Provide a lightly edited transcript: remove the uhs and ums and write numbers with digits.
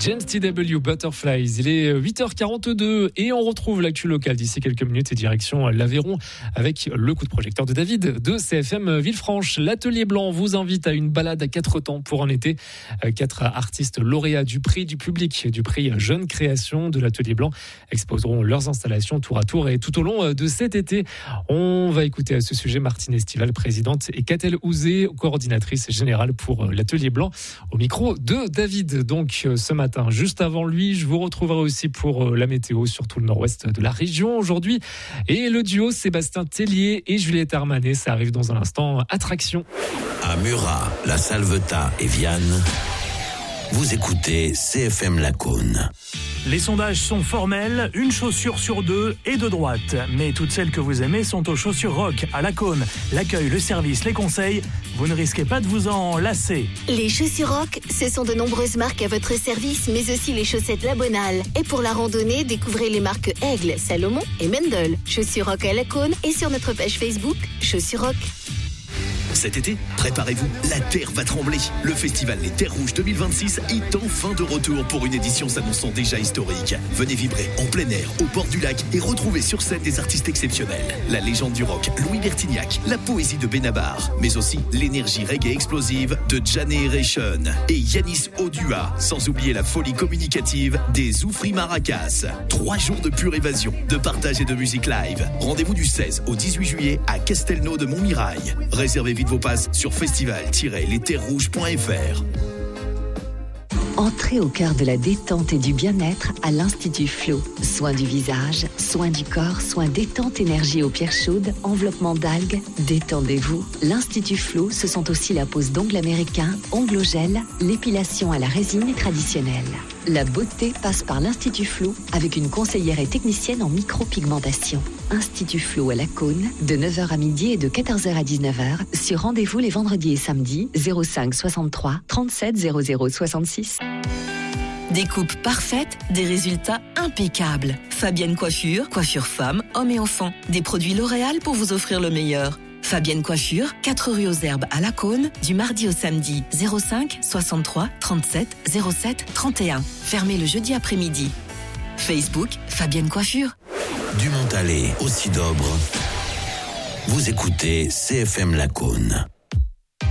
James T.W. Butterflies. Il est 8h42 et on retrouve l'actu locale d'ici quelques minutes et direction l'Aveyron avec le coup de projecteur de David de CFM Villefranche. L'Atelier Blanc vous invite à une balade à 4 temps pour un été. 4 artistes lauréats du prix du public, du prix Jeune Création de l'Atelier Blanc exposeront leurs installations tour à tour et tout au long de cet été. On va écouter à ce sujet Martine Estival, présidente, et Catel Ouzé, coordinatrice générale pour l'Atelier Blanc, au micro de David. Donc ce matin, juste avant lui, je vous retrouverai aussi pour la météo sur tout le nord-ouest de la région aujourd'hui. Et le duo Sébastien Tellier et Juliette Armanet, ça arrive dans un instant. Attraction. À Murat, La Salvetat et Vianne, vous écoutez CFM Lacaune. Les sondages sont formels, une chaussure sur 2 est de droite. Mais toutes celles que vous aimez sont aux chaussures rock, à Lacaune. L'accueil, le service, les conseils, vous ne risquez pas de vous en lasser. Les chaussures rock, ce sont de nombreuses marques à votre service, mais aussi les chaussettes La Bonale. Et pour la randonnée, découvrez les marques Aigle, Salomon et Mendel. Chaussures rock à Lacaune et sur notre page Facebook, Chaussures rock. Cet été, préparez-vous, la Terre va trembler. Le festival Les Terres Rouges 2026 est enfin de retour pour une édition s'annonçant déjà historique. Venez vibrer en plein air, au bord du lac et retrouvez sur scène des artistes exceptionnels. La légende du rock, Louis Bertignac, la poésie de Benabar, mais aussi l'énergie reggae explosive de Generation et Yanis Odua, sans oublier la folie communicative des Oufri Maracas. 3 jours de pure évasion, de partage et de musique live. Rendez-vous du 16 au 18 juillet à Castelnau de Montmirail. Réservez vite vos passes sur festival-lesterrouges.fr. Entrez au cœur de la détente et du bien-être à l'Institut Flow. Soins du visage, soins du corps, soins détente énergie aux pierres chaudes, enveloppement d'algues, détendez-vous. L'Institut Flow, ce sont aussi la pose d'ongles américains, ongles au gel, l'épilation à la résine et traditionnelle. La beauté passe par l'Institut Flow avec une conseillère et technicienne en micropigmentation. Institut Flow à Lacaune, de 9h à midi et de 14h à 19h, sur rendez-vous les vendredis et samedis, 05 63 37 00 66. Des coupes parfaites, des résultats impeccables. Fabienne Coiffure, coiffure femmes, hommes et enfants. Des produits L'Oréal pour vous offrir le meilleur. Fabienne Coiffure, 4 rue aux Herbes à Lacaune, du mardi au samedi, 05 63 37 07 31. Fermé le jeudi après-midi. Facebook, Fabienne Coiffure. Du Montalet au Sidobre, vous écoutez CFM Lacaune.